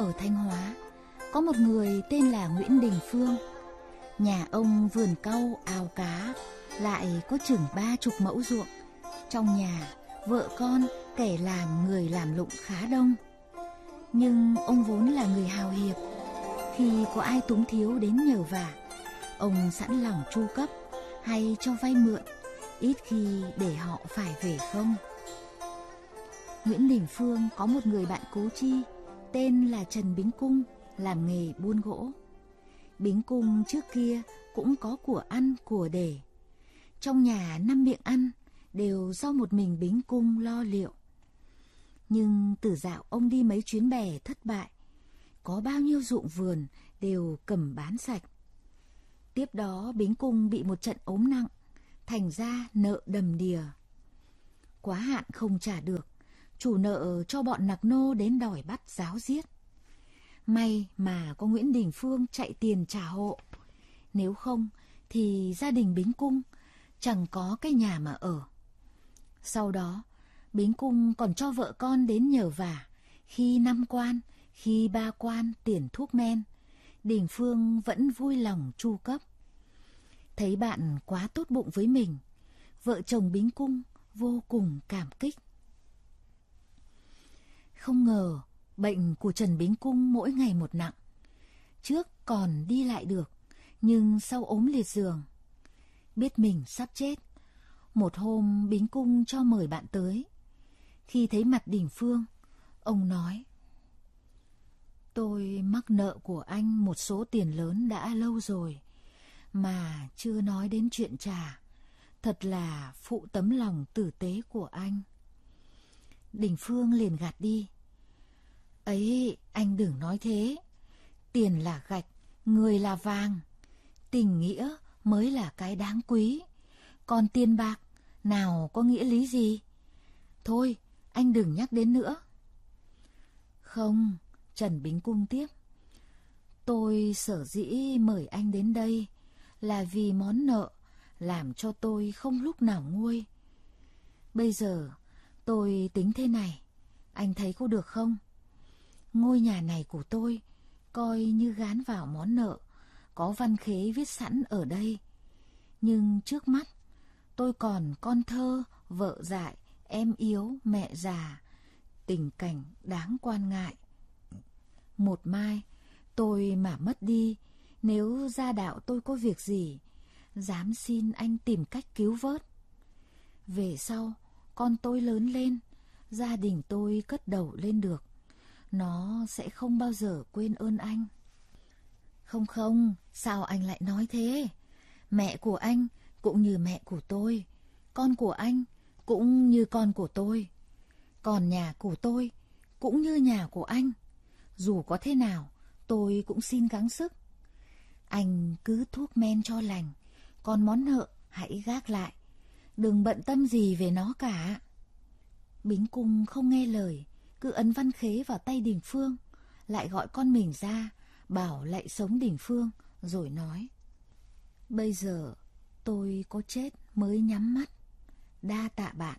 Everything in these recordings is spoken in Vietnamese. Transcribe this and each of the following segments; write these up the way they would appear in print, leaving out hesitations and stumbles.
ở Thanh Hóa, có một người tên là Nguyễn Đình Phương. Nhà ông vườn cau ao cá, lại có chừng 30 mẫu ruộng. Trong nhà, vợ con, kẻ làm người làm lụng khá đông. Nhưng ông vốn là người hào hiệp. Khi có ai túng thiếu đến nhờ vả, ông sẵn lòng chu cấp hay cho vay mượn, ít khi để họ phải về không. Nguyễn Đình Phương có một người bạn cố chi tên là Trần Bính Cung, làm nghề buôn gỗ. Bính Cung trước kia cũng có của ăn của để. Trong nhà 5 miệng ăn đều do một mình Bính Cung lo liệu. Nhưng từ dạo ông đi mấy chuyến bè thất bại, có bao nhiêu ruộng vườn đều cầm bán sạch. Tiếp đó Bính Cung bị một trận ốm nặng, thành ra nợ đầm đìa. Quá hạn không trả được, chủ nợ cho bọn nặc nô đến đòi bắt giáo giết. May mà có Nguyễn Đình Phương chạy tiền trả hộ, nếu không thì gia đình Bính Cung chẳng có cái nhà mà ở. Sau đó Bính Cung còn cho vợ con đến nhờ vả, khi 5 quan, khi 3 quan tiền thuốc men. Đình Phương vẫn vui lòng chu cấp. Thấy bạn quá tốt bụng với mình, vợ chồng Bính Cung vô cùng cảm kích. Không ngờ bệnh của Trần Bính Cung mỗi ngày một nặng. Trước còn đi lại được, nhưng sau ốm liệt giường. Biết mình sắp chết, một hôm Bính Cung cho mời bạn tới. Khi thấy mặt Đình Phương, ông nói: "Tôi mắc nợ của anh một số tiền lớn đã lâu rồi, mà chưa nói đến chuyện trả. Thật là phụ tấm lòng tử tế của anh." Đình Phương liền gạt đi: "Ấy, anh đừng nói thế. Tiền là gạch, người là vàng. Tình nghĩa mới là cái đáng quý. Còn tiền bạc nào có nghĩa lý gì. Thôi, anh đừng nhắc đến nữa." "Không," Trần Bính Cung tiếp, "tôi sở dĩ mời anh đến đây là vì món nợ làm cho tôi không lúc nào nguôi. Bây giờ tôi tính thế này, anh thấy có được không? Ngôi nhà này của tôi coi như gán vào món nợ, có văn khế viết sẵn ở đây. Nhưng trước mắt tôi còn con thơ, vợ dại, em yếu, mẹ già, tình cảnh đáng quan ngại. Một mai tôi mà mất đi, nếu gia đạo tôi có việc gì, dám xin anh tìm cách cứu vớt. Về sau con tôi lớn lên, gia đình tôi cất đầu lên được, nó sẽ không bao giờ quên ơn anh." "Không không, sao anh lại nói thế? Mẹ của anh cũng như mẹ của tôi, con của anh cũng như con của tôi, còn nhà của tôi cũng như nhà của anh. Dù có thế nào, tôi cũng xin gắng sức. Anh cứ thuốc men cho lành, còn món nợ hãy gác lại, đừng bận tâm gì về nó cả." Bính Cung không nghe lời, cứ ấn văn khế vào tay Đình Phương, lại gọi con mình ra, bảo lạy sống Đình Phương, rồi nói: "Bây giờ tôi có chết mới nhắm mắt, đa tạ bạn.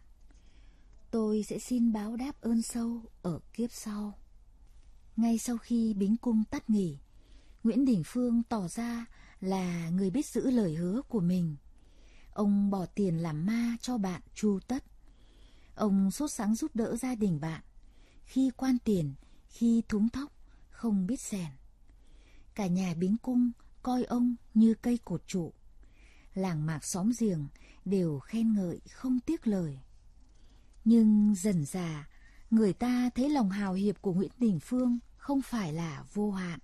Tôi sẽ xin báo đáp ơn sâu ở kiếp sau." Ngay sau khi Bính Cung tắt nghỉ, Nguyễn Đình Phương tỏ ra là người biết giữ lời hứa của mình. Ông bỏ tiền làm ma cho bạn chu tất. Ông sốt sắng giúp đỡ gia đình bạn, khi quan tiền, khi thúng thóc, không biết rèn. Cả nhà Bính Cung coi ông như cây cột trụ. Làng mạc xóm giềng đều khen ngợi không tiếc lời. Nhưng dần dà, người ta thấy lòng hào hiệp của Nguyễn Đình Phương không phải là vô hạn.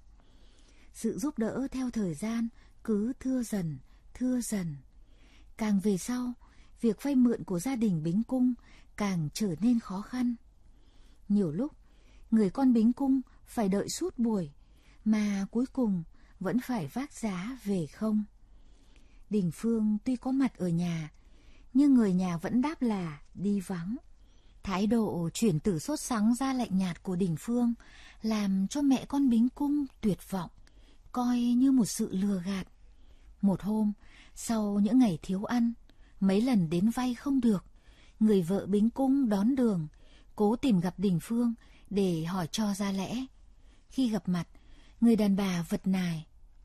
Sự giúp đỡ theo thời gian cứ thưa dần, thưa dần. Càng về sau, việc vay mượn của gia đình Bính Cung càng trở nên khó khăn. Nhiều lúc, người con Bính Cung phải đợi suốt buổi, mà cuối cùng vẫn phải vác giá về không. Đình Phương tuy có mặt ở nhà, nhưng người nhà vẫn đáp là đi vắng. Thái độ chuyển từ sốt sắng ra lạnh nhạt của Đình Phương làm cho mẹ con Bính Cung tuyệt vọng, coi như một sự lừa gạt. Một hôm, sau những ngày thiếu ăn, mấy lần đến vay không được, người vợ Bính Cung đón đường, cố tìm gặp Đình Phương để hỏi cho ra lẽ. Khi gặp mặt, người đàn bà vật nài: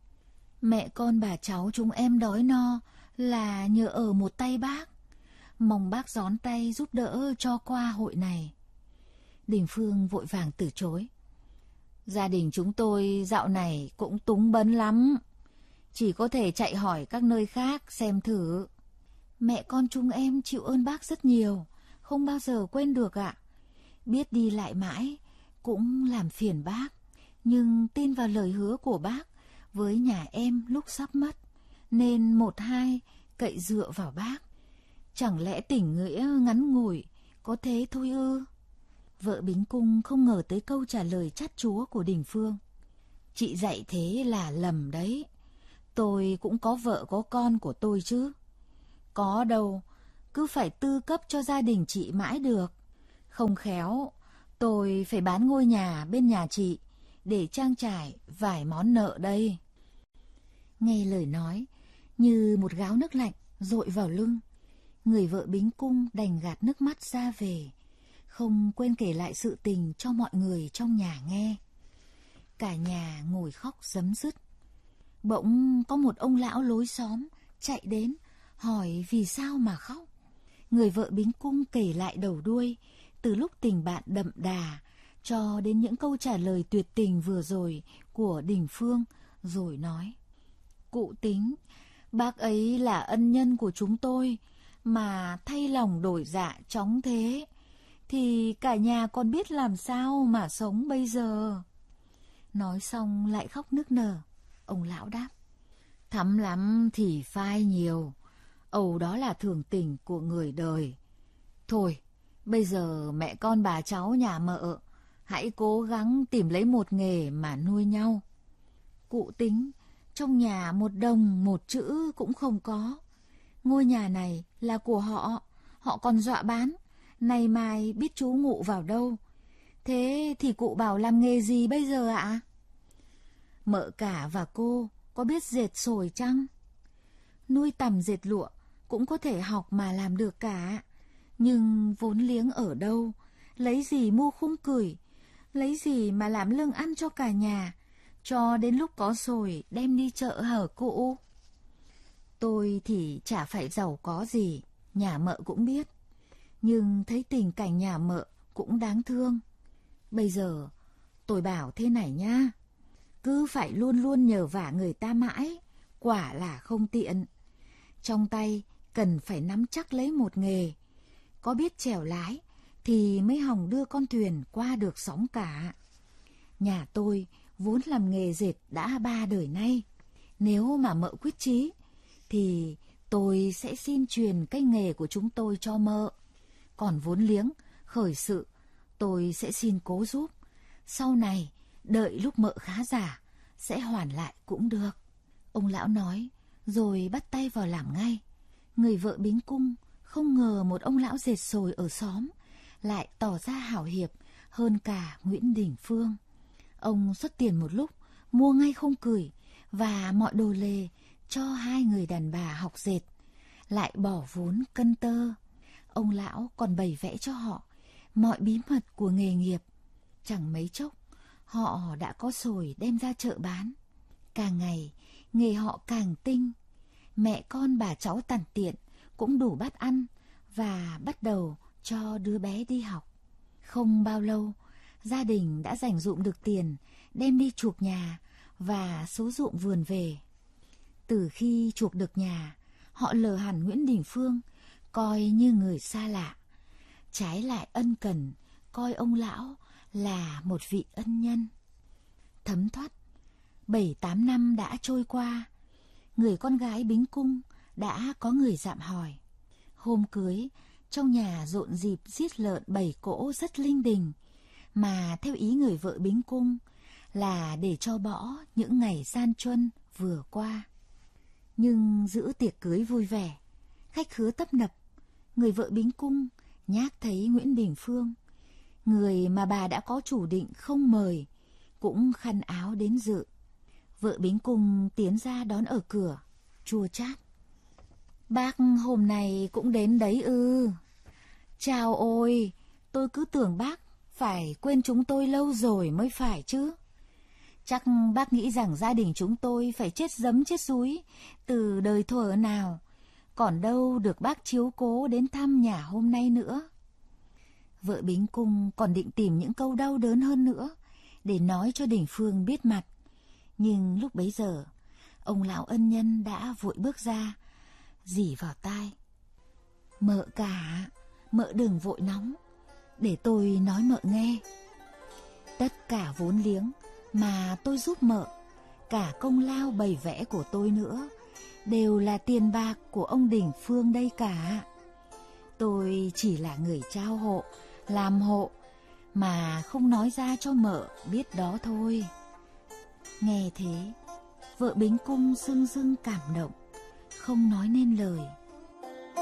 "Mẹ con bà cháu chúng em đói no là nhờ ở một tay bác. Mong bác gión tay giúp đỡ cho qua hội này." Đình Phương vội vàng từ chối: "Gia đình chúng tôi dạo này cũng túng bấn lắm. Chỉ có thể chạy hỏi các nơi khác xem thử." "Mẹ con chúng em chịu ơn bác rất nhiều, không bao giờ quên được ạ. Biết đi lại mãi cũng làm phiền bác, nhưng tin vào lời hứa của bác với nhà em lúc sắp mất, nên một hai cậy dựa vào bác. Chẳng lẽ tình nghĩa ngắn ngủi có thế thôi ư?" Vợ Bính Cung không ngờ tới câu trả lời chát chúa của Đình Phương. "Chị dạy thế là lầm đấy. Tôi cũng có vợ có con của tôi chứ. Có đâu, cứ phải tư cấp cho gia đình chị mãi được. Không khéo, tôi phải bán ngôi nhà bên nhà chị để trang trải vài món nợ đây." Nghe lời nói, như một gáo nước lạnh dội vào lưng, người vợ Bính Cung đành gạt nước mắt ra về, không quên kể lại sự tình cho mọi người trong nhà nghe. Cả nhà ngồi khóc rấm rứt. Bỗng có một ông lão lối xóm chạy đến hỏi vì sao mà khóc. Người vợ Bính Cung kể lại đầu đuôi, từ lúc tình bạn đậm đà cho đến những câu trả lời tuyệt tình vừa rồi của Đình Phương, rồi nói: "Cụ Tính, bác ấy là ân nhân của chúng tôi, mà thay lòng đổi dạ chóng thế, thì cả nhà còn biết làm sao mà sống bây giờ." Nói xong lại khóc nức nở. Ông lão đáp: "Thắm lắm thì phai nhiều, âu đó là thường tình của người đời. Thôi, bây giờ mẹ con bà cháu nhà mợ hãy cố gắng tìm lấy một nghề mà nuôi nhau. Cụ Tính, trong nhà một đồng một chữ cũng không có. Ngôi nhà này là của họ, họ còn dọa bán, nay mai biết trú ngụ vào đâu. Thế thì cụ bảo làm nghề gì bây giờ ạ?" "Mợ cả và cô có biết dệt sồi chăng?" "Nuôi tằm dệt lụa cũng có thể học mà làm được cả. Nhưng vốn liếng ở đâu, lấy gì mua khung cửi, lấy gì mà làm lương ăn cho cả nhà, cho đến lúc có sồi đem đi chợ hở cụ?" "Tôi thì chả phải giàu có gì, nhà mợ cũng biết. Nhưng thấy tình cảnh nhà mợ cũng đáng thương. Bây giờ tôi bảo thế này nhá, cứ phải luôn luôn nhờ vả người ta mãi, quả là không tiện. Trong tay cần phải nắm chắc lấy một nghề, có biết chèo lái thì mới hòng đưa con thuyền qua được sóng cả. Nhà tôi vốn làm nghề dệt đã 3 đời nay. Nếu mà mợ quyết chí thì tôi sẽ xin truyền cái nghề của chúng tôi cho mợ. Còn vốn liếng, khởi sự tôi sẽ xin cố giúp. Sau này, đợi lúc mợ khá giả, sẽ hoàn lại cũng được." Ông lão nói, rồi bắt tay vào làm ngay. Người vợ Bính Cung không ngờ một ông lão dệt sồi ở xóm lại tỏ ra hảo hiệp hơn cả Nguyễn Đình Phương. Ông xuất tiền một lúc, mua ngay khung cửi và mọi đồ lề cho hai người đàn bà học dệt, lại bỏ vốn cân tơ. Ông lão còn bày vẽ cho họ mọi bí mật của nghề nghiệp. Chẳng mấy chốc, họ đã có sồi đem ra chợ bán. Càng ngày, nghề họ càng tinh. Mẹ con bà cháu tằn tiện cũng đủ bát ăn và bắt đầu cho đứa bé đi học. Không bao lâu, gia đình đã dành dụm được tiền đem đi chuộc nhà và số ruộng vườn về. Từ khi chuộc được nhà, họ lờ hẳn Nguyễn Đình Phương, coi như người xa lạ. Trái lại ân cần, coi ông lão là một vị ân nhân. Thấm thoát, 7-8 năm đã trôi qua. Người con gái Bính Cung đã có người dạm hỏi. Hôm cưới, trong nhà rộn dịp giết lợn 7 cỗ rất linh đình, mà theo ý người vợ Bính Cung là để cho bỏ những ngày gian truân vừa qua. Nhưng giữ tiệc cưới vui vẻ, khách khứa tấp nập, người vợ Bính Cung nhác thấy Nguyễn Đình Phương, người mà bà đã có chủ định không mời, cũng khăn áo đến dự. Vợ Bính Cung tiến ra đón ở cửa, chua chát: "Bác hôm nay cũng đến đấy ư? Chào ôi, tôi cứ tưởng bác phải quên chúng tôi lâu rồi mới phải chứ. Chắc bác nghĩ rằng gia đình chúng tôi phải chết giấm chết súi từ đời thuở nào, còn đâu được bác chiếu cố đến thăm nhà hôm nay nữa. Vợ Bính Cung còn định tìm những câu đau đớn hơn nữa để nói cho Đình Phương biết mặt. Nhưng lúc bấy giờ, ông lão ân nhân đã vội bước ra, rỉ vào tai. Mợ cả, mợ đừng vội nóng, để tôi nói mợ nghe. Tất cả vốn liếng mà tôi giúp mợ, cả công lao bày vẽ của tôi nữa, đều là tiền bạc của ông Đình Phương đây cả. Tôi chỉ là người trao hộ, làm hộ, mà không nói ra cho mợ biết đó thôi. Nghe thế, vợ Bính Cung rưng rưng cảm động, không nói nên lời.